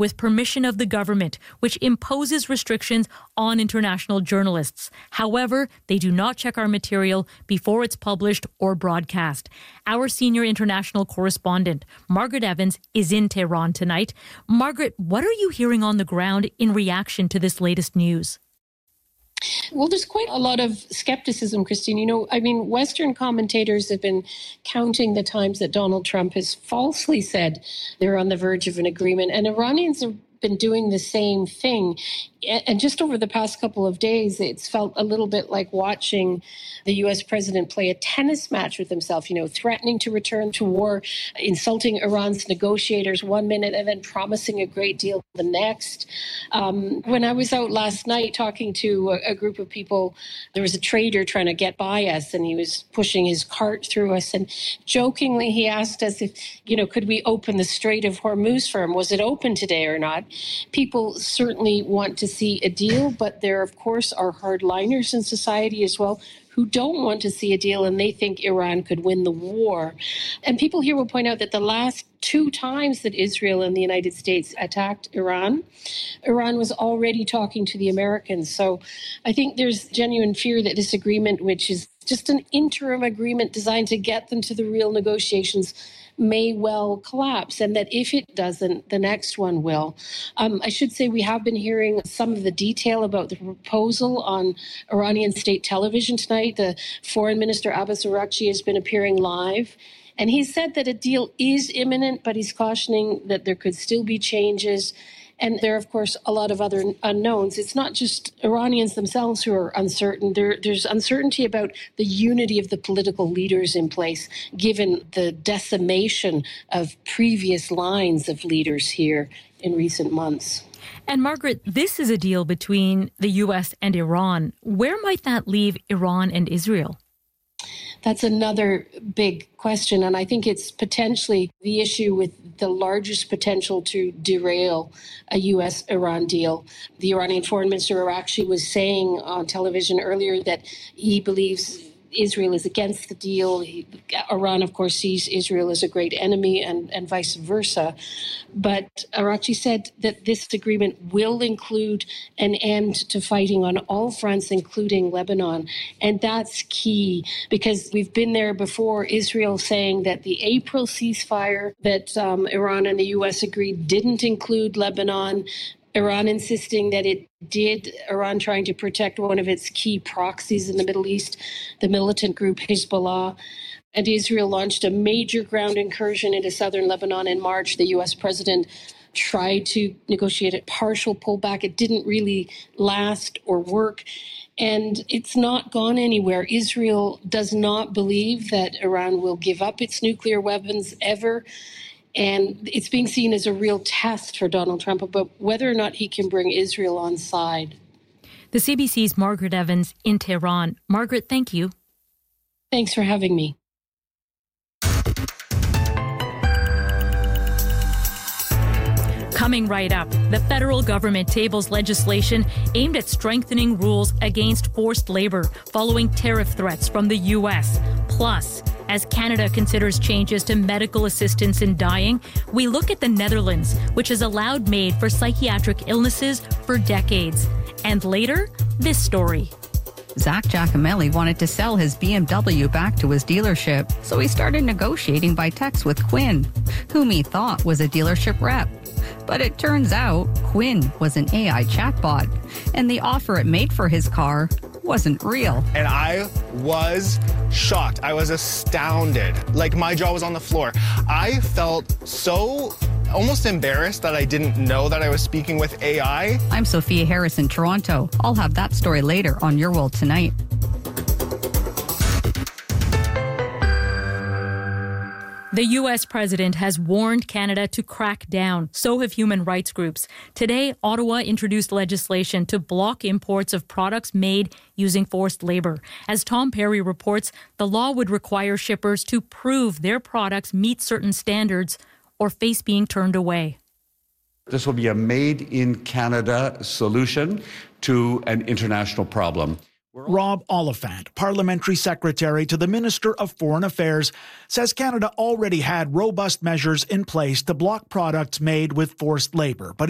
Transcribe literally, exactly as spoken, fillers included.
with permission of the government, which imposes restrictions on international journalists. However, they do not check our material before it's published or broadcast. Our senior international correspondent, Margaret Evans, is in Tehran tonight. Margaret, what are you hearing on the ground in reaction to this latest news? Well, there's quite a lot of skepticism, Christine. You know, I mean, Western commentators have been counting the times that Donald Trump has falsely said they're on the verge of an agreement, and Iranians have been doing the same thing. And just over the past couple of days, it's felt a little bit like watching the U S president play a tennis match with himself, you know, threatening to return to war, insulting Iran's negotiators one minute and then promising a great deal the next. Um, when I was out last night talking to a, a group of people, there was a trader trying to get by us and he was pushing his cart through us. And jokingly, he asked us if, you know, could we open the Strait of Hormuz for him? Was it open today or not? People certainly want to see a deal, but there, of course, are hardliners in society as well who don't want to see a deal, and they think Iran could win the war. And people here will point out that the last two times that Israel and the United States attacked Iran, Iran was already talking to the Americans. So I think there's genuine fear that this agreement, which is just an interim agreement designed to get them to the real negotiations, may well collapse, and that if it doesn't, the next one will. Um, I should say we have been hearing some of the detail about the proposal on Iranian state television tonight. The foreign minister, Abbas Araghchi, has been appearing live, and he said that a deal is imminent, but he's cautioning that there could still be changes. And there are, of course, a lot of other unknowns. It's not just Iranians themselves who are uncertain. There, there's uncertainty about the unity of the political leaders in place, given the decimation of previous lines of leaders here in recent months. And Margaret, this is a deal between the U S and Iran. Where might that leave Iran and Israel? That's another big question, and I think it's potentially the issue with the largest potential to derail a U S Iran deal. The Iranian Foreign Minister Araghchi was saying on television earlier that he believes Israel is against the deal. He, Iran, of course, sees Israel as a great enemy and, and vice versa. But Araghchi said that this agreement will include an end to fighting on all fronts, including Lebanon. And that's key because we've been there before. Israel saying that the April ceasefire that um, Iran and the U S agreed didn't include Lebanon. Iran insisting that it did, Iran trying to protect one of its key proxies in the Middle East, the militant group Hezbollah. And Israel launched a major ground incursion into southern Lebanon in March. The U S president tried to negotiate a partial pullback. It didn't really last or work. And it's not gone anywhere. Israel does not believe that Iran will give up its nuclear weapons ever. And it's being seen as a real test for Donald Trump about whether or not he can bring Israel on side. The C B C's Margaret Evans in Tehran. Margaret, thank you. Thanks for having me. Coming right up, the federal government tables legislation aimed at strengthening rules against forced labor following tariff threats from the U S. Plus, as Canada considers changes to medical assistance in dying, we look at the Netherlands, which has allowed MAID for psychiatric illnesses for decades. And later, this story. Zach Giacomelli wanted to sell his B M W back to his dealership, so he started negotiating by text with Quinn, whom he thought was a dealership rep. But it turns out Quinn was an A I chatbot, and the offer it made for his car wasn't real. And I was shocked. I was astounded. Like, my jaw was on the floor. I felt so almost embarrassed that I didn't know that I was speaking with A I. I'm Sophia Harris in Toronto. I'll have that story later on Your World Tonight. The U S president has warned Canada to crack down. So have human rights groups. Today, Ottawa introduced legislation to block imports of products made using forced labor. As Tom Perry reports, the law would require shippers to prove their products meet certain standards or face being turned away. This will be a made-in-Canada solution to an international problem. Rob Oliphant, parliamentary secretary to the Minister of Foreign Affairs, says Canada already had robust measures in place to block products made with forced labor, but